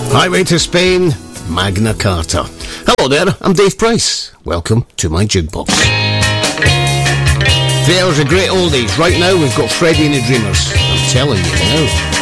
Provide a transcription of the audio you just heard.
Highway to Spain, Magna Carta. Hello there, I'm Dave Price. Welcome to my jukebox. 3 hours of great oldies. Right now we've got Freddie and the Dreamers. I'm telling you now.